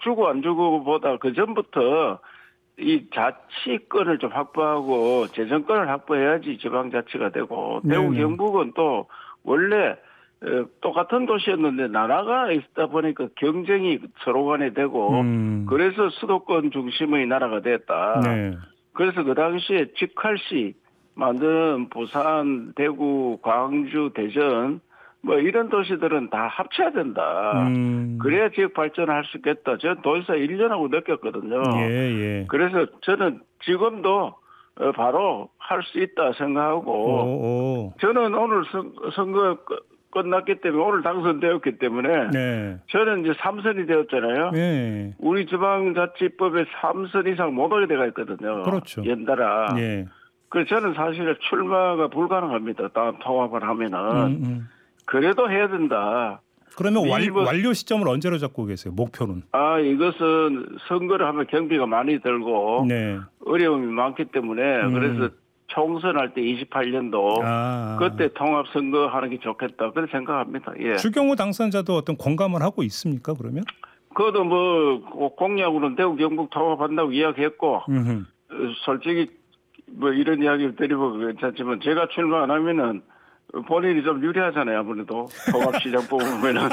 주고 안 주고보다 그 전부터 이 자치권을 좀 확보하고 재정권을 확보해야지 지방자치가 되고 대구 경북은 또 원래 똑같은 도시였는데 나라가 있다 보니까 경쟁이 서로 간에 되고 그래서 수도권 중심의 나라가 됐다. 네. 그래서 그 당시에 직할시 만든 부산, 대구, 광주, 대전 뭐 이런 도시들은 다 합쳐야 된다. 그래야 지역 발전을 할 수 있겠다. 저는 도지사 1년하고 느꼈거든요. 예. 그래서 저는 지금도 바로 할 수 있다 생각하고 저는 오늘 선거 끝났기 때문에 오늘 당선되었기 때문에 네. 저는 이제 3선이 되었잖아요. 네. 우리 지방자치법에 3선 이상 못 오게 돼가 있거든요. 그렇죠. 연달아. 네. 그래서 저는 사실 출마가 불가능합니다. 다음 통합을 하면은. 그래도 해야 된다. 그러면 완료 시점을 언제로 잡고 계세요? 목표는? 이것은 선거를 하면 경비가 많이 들고 네. 어려움이 많기 때문에 그래서 총선할 때 28년도 그때 통합 선거 하는 게 좋겠다. 그렇게 생각합니다. 예. 추경호 당선자도 어떤 공감을 하고 있습니까? 그러면? 그것도 뭐 공약으로는 대구 경북 통합한다고 이야기했고 솔직히 뭐 이런 이야기를 드리면 괜찮지만 제가 출마 안 하면은 본인이 좀 유리하잖아요. 아무래도 통합시장 뽑으면은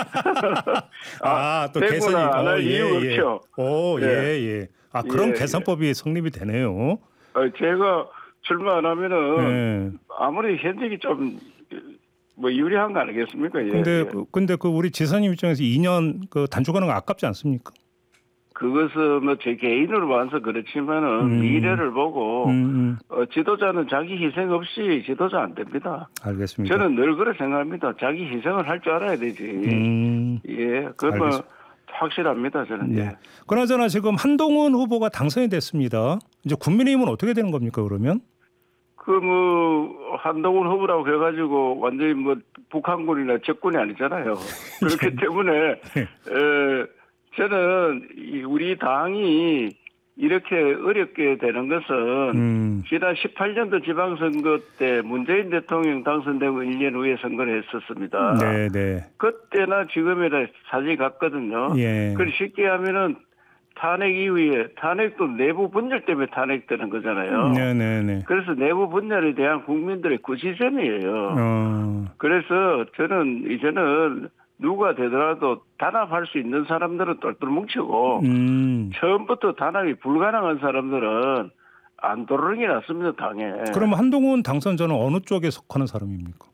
또 개선이 안 할 이유가 없죠. 예. 그런 개선법이 성립이 되네요. 제가 출마 안 하면은 아무리 현직이 좀 뭐 유리한 거 아니겠습니까? 근데 그 우리 지사님 입장에서 2년 그 단축하는 거 아깝지 않습니까? 그것은 뭐 제 개인으로 봐서 그렇지만은 미래를 보고 지도자는 자기 희생 없이 지도자 안 됩니다. 알겠습니다. 저는 늘 그렇게 생각합니다. 자기 희생을 할 줄 알아야 되지. 예, 그건 확실합니다. 저는. 예. 그나저나 지금 한동훈 후보가 당선이 됐습니다. 이제 국민의힘은 어떻게 되는 겁니까 그러면? 한동훈 후보라고 해가지고 완전히 뭐 북한군이나 적군이 아니잖아요. 그렇기 때문에 저는 우리 당이 이렇게 어렵게 되는 것은 지난 18년도 지방선거 때 문재인 대통령 당선되고 1년 후에 선거를 했었습니다. 네. 그때나 지금이나 사정이 같거든요. 그걸 쉽게 하면은 탄핵 이후에 탄핵도 내부 분열 때문에 탄핵되는 거잖아요. 네. 그래서 내부 분열에 대한 국민들의 구시점이에요. 그래서 저는 이제는 누가 되더라도 단합할 수 있는 사람들은 똘똘 뭉치고 처음부터 단합이 불가능한 사람들은 안 도르는 게 낫습니다. 당에. 그럼 한동훈 당선자는 어느 쪽에 속하는 사람입니까?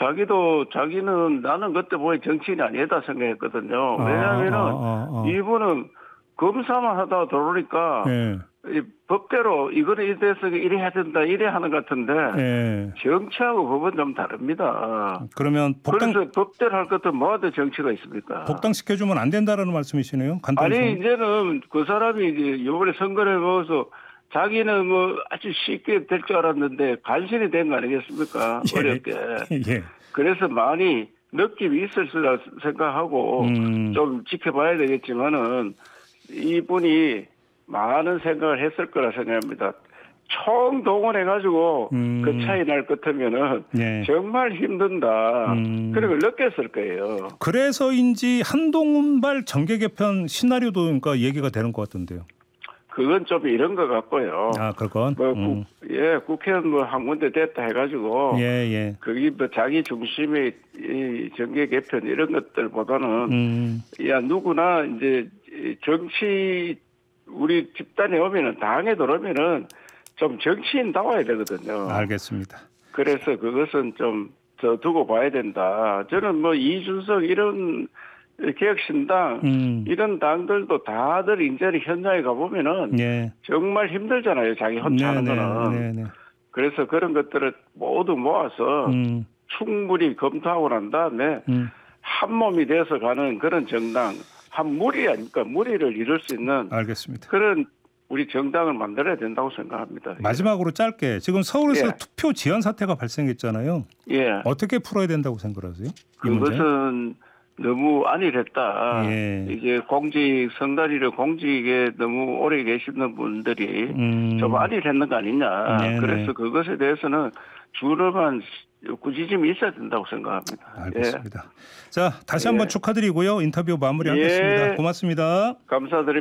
자기는 나는 그때 보니 정치인이 아니다 생각했거든요. 왜냐하면 이분은 검사만 하다가 들어오니까 이 법대로 이거는 이래서 이래 해야 된다 이래 하는 것 같은데 정치하고 법은 좀 다릅니다. 그러면 그래서 법대로 할 것도 뭐하러 정치가 있습니까? 복당시켜주면 안 된다라는 말씀이시네요. 아니 이제는 그 사람이 이제 이번에 선거를 해보고서 자기는 뭐 아주 쉽게 될 줄 알았는데 간신히 된 거 아니겠습니까? 어렵게. 그래서 많이 느낌이 있을 수라 생각하고 좀 지켜봐야 되겠지만은 이분이 많은 생각을 했을 거라 생각합니다. 총동원해가지고 그 차이 날 것 같으면은 정말 힘든다. 그런 걸 느꼈을 거예요. 그래서인지 한동훈발 정계 개편 시나리오도 그러니까 얘기가 되는 것 같던데요. 그건 좀 이런 것 같고요. 그건? 국회의원 뭐 한 군데 됐다 해가지고. 거기 뭐 자기 중심의 이 정계 개편 이런 것들보다는 누구나 이제 정치 우리 집단에 오면은 당에 들어오면은 좀 정치인 나와야 되거든요. 알겠습니다. 그래서 그것은 좀 더 두고 봐야 된다. 저는 뭐 이준석 이런 개혁신당 이런 당들도 다들 이제 현장에 가보면은 정말 힘들잖아요. 자기 혼자 하는 거는. 그래서 그런 것들을 모두 모아서 충분히 검토하고 난 다음에 한 몸이 돼서 가는 그런 정당, 한 무리 아닙니까? 무리를 이룰 수 있는 그런 우리 정당을 만들어야 된다고 생각합니다. 마지막으로 짧게 지금 서울에서 투표 지연 사태가 발생했잖아요. 어떻게 풀어야 된다고 생각하세요? 그것은 너무 안일했다. 이제 선관위를 공직에 너무 오래 계시는 분들이 좀 안일했는 거 아니냐. 그래서 그것에 대해서는 준엄한 꾸짖음이 있어야 된다고 생각합니다. 알겠습니다. 자, 다시 한번 축하드리고요. 인터뷰 마무리하겠습니다. 고맙습니다. 감사드립니다.